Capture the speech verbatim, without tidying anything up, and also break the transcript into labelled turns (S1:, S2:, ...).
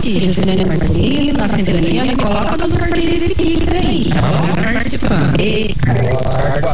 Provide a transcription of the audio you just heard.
S1: aqui, Juscelino Marcelino, na sintonia, me coloca nos carteiros Pix aí. Tá bom? Participando. E...
S2: Boa tarde.